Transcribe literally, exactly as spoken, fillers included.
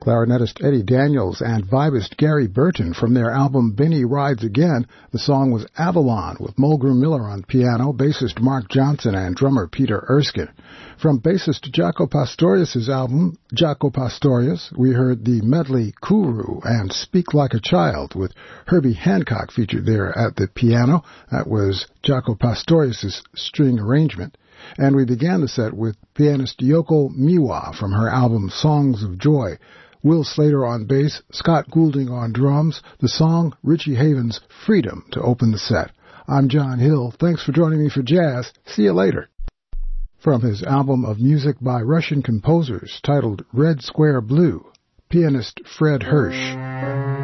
Clarinetist Eddie Daniels and vibist Gary Burton from their album Benny Rides Again. The song was Avalon with Mulgrew Miller on piano, bassist Mark Johnson, and drummer Peter Erskine. From bassist Jaco Pastorius' album Jaco Pastorius, we heard the medley Kuru and Speak Like a Child with Herbie Hancock featured there at the piano. That was Jaco Pastorius' string arrangement. And we began the set with pianist Yoko Miwa from her album Songs of Joy. Will Slater on bass, Scott Goulding on drums, the song Richie Havens' Freedom to open the set. I'm John Hill. Thanks for joining me for jazz. See you later. From his album of music by Russian composers titled Red Square Blue, pianist Fred Hirsch.